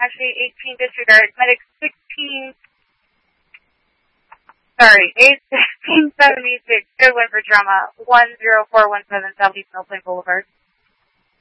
Actually, 18 disregard. Medic 1676. Good one for trauma. 10417 Southeast Mill Plain Boulevard.